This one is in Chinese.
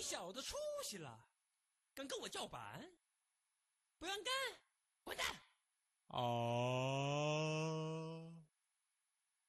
小子出息了，敢跟我叫板？不让干，滚蛋！